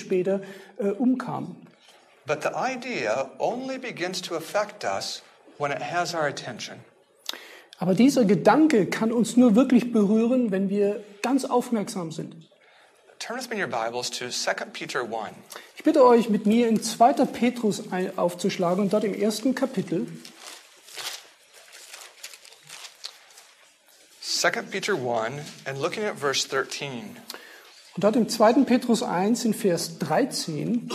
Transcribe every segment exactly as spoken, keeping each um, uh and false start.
später äh, umkam. But the idea only begins to affect us when it has our attention. Aber dieser Gedanke kann uns nur wirklich berühren, wenn wir ganz aufmerksam sind. Turn with me in your Bibles to Second Peter one. Ich bitte euch, mit mir in zweiter Petrus ein- aufzuschlagen und dort im ersten Kapitel. Second Peter one and looking at verse thirteen. Und dort im zweiten Petrus eins in Vers dreizehn.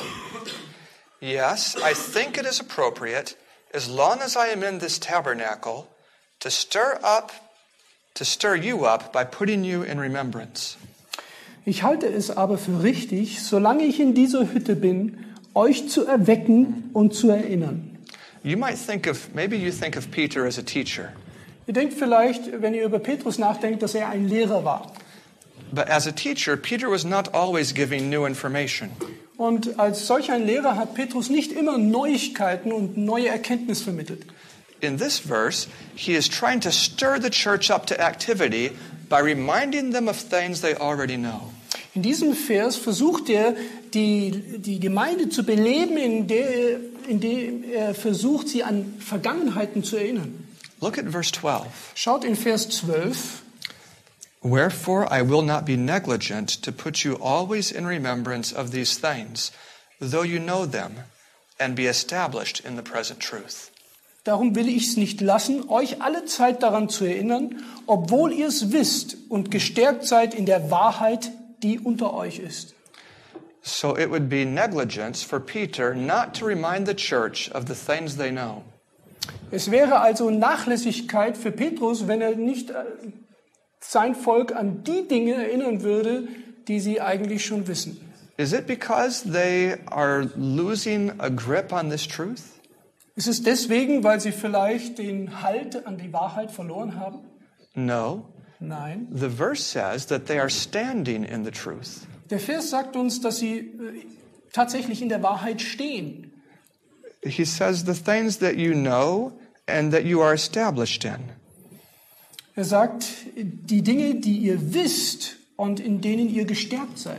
Yes, I think it is appropriate, as long as I am in this tabernacle, to stir up, to stir you up by putting you in remembrance. Ich halte es aber für richtig, solange ich in dieser Hütte bin, euch zu erwecken und zu erinnern. You might think of, maybe you think of Peter as a teacher, Ihr denkt vielleicht, wenn ihr über Petrus nachdenkt, dass er ein Lehrer war. but as a teacher, Peter was not always giving new information. Und als solch ein Lehrer hat Petrus nicht immer Neuigkeiten und neue Erkenntnis vermittelt. In this verse, he is trying to stir the church up to activity by reminding them of things they already know. In diesem Vers versucht er, die, die Gemeinde zu beleben, in der, indem er versucht, sie an Vergangenheiten zu erinnern. Look at verse twelve. Schaut in Vers zwölf. Wherefore I will not be negligent to put you always in remembrance of these things, though you know them, and be established in the present truth. Darum will ich es nicht lassen, euch alle Zeit daran zu erinnern, obwohl ihr es wisst und gestärkt seid in der Wahrheit, die unter euch ist. So it would be negligence for Peter not to remind the church of the things they know. Es wäre also Nachlässigkeit für Petrus, wenn er nicht äh, sein Volk an die Dinge erinnern würde, die sie eigentlich schon wissen. Is it because they are losing a grip on this truth? Ist es deswegen, weil sie vielleicht den Halt an die Wahrheit verloren haben? No. Nein. The verse says that they are standing in the truth. Der Vers sagt uns, dass sie äh, tatsächlich in der Wahrheit stehen. He says the things that you know and that you are established in. Er sagt, die Dinge, die ihr wisst und in denen ihr gestärkt seid.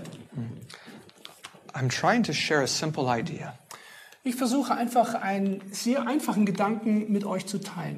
I'm trying to share a simple idea. Ich versuche einfach einen sehr einfachen Gedanken mit euch zu teilen.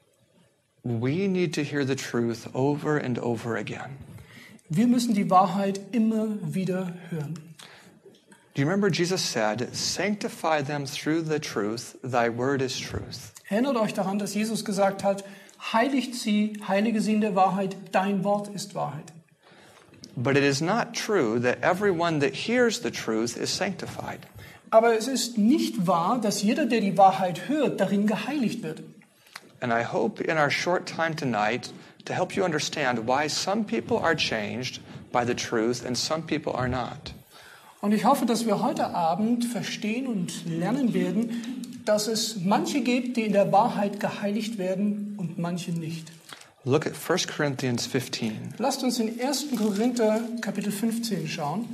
We need to hear the truth over and over again. Wir müssen die Wahrheit immer wieder hören. Do you remember Jesus said, "Sanctify them through the truth, thy word is truth." Erinnert euch daran, dass Jesus gesagt hat, heiligt sie, heilige sie in der Wahrheit, dein Wort ist Wahrheit. But it is not true that everyone that hears the truth is sanctified. Aber es ist nicht wahr, dass jeder, der die Wahrheit hört, darin geheiligt wird. And I hope in our short time tonight to help you understand why some people are changed by the truth and some people are not. Und ich hoffe, dass wir heute Abend verstehen und lernen werden, dass es manche gibt, die in der Wahrheit geheiligt werden und manche nicht. Look at First Corinthians fifteen. Lasst uns in ersten Korinther Kapitel fünfzehn schauen.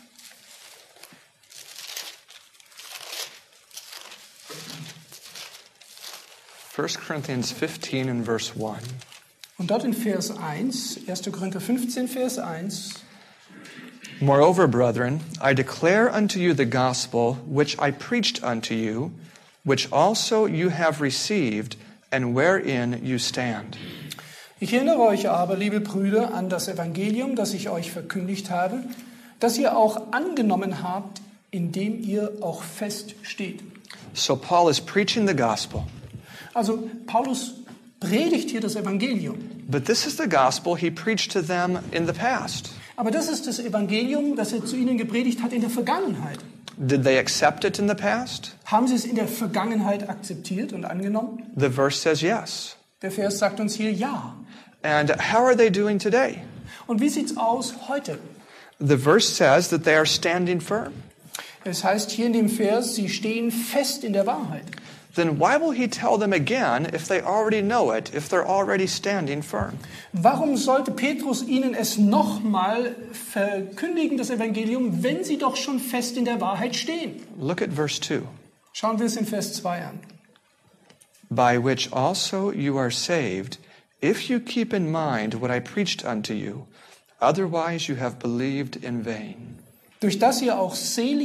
First Corinthians fifteen and verse one. Und dort in Vers eins, ersten Korinther fünfzehn, Vers eins. Moreover, brethren, I declare unto you the gospel which I preached unto you, which also you have received, and wherein you stand. Ich erinnere euch aber, liebe Brüder, an das Evangelium, das ich euch verkündigt habe, das ihr auch angenommen habt, in dem ihr auch fest steht. So Paul is preaching the gospel. Also Paulus predigt hier das Evangelium. But this is the gospel he preached to them in the past. Aber das ist das Evangelium, das er zu ihnen gepredigt hat in der Vergangenheit. Did they accept it in the past? Haben sie es in der Vergangenheit akzeptiert und angenommen? The verse says yes. Der Vers sagt uns hier ja. And how are they doing today? Und wie sieht's aus heute? The verse says that they are standing firm. Es heißt hier in dem Vers, sie stehen fest in der Wahrheit. Then why will he tell them again if they already know it, if they're already standing firm? Warum sollte Petrus ihnen es nochmal verkündigen, das Evangelium, wenn sie doch schon fest in der Wahrheit stehen? Look at verse two. Schauen wir es in Vers zwei an. By which also you are saved, if you keep in mind what I preached unto you, otherwise you have believed in vain. Durch das ihr auch selig